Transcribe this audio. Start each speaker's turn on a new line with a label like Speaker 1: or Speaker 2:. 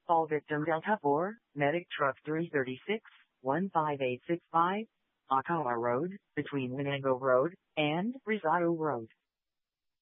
Speaker 1: All victim Delta 4, Medic Truck 336, 15865, Akawa Road, between Winango Road and Risotto Road.